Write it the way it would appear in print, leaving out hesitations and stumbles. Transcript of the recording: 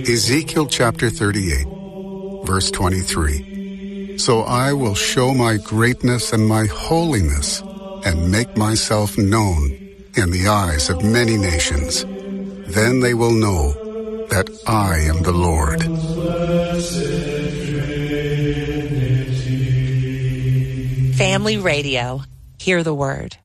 Ezekiel chapter 38, verse 23. So I will show my greatness and my holiness and make myself known in the eyes of many nations. Then they will know that I am the Lord. Family Radio. Hear the word.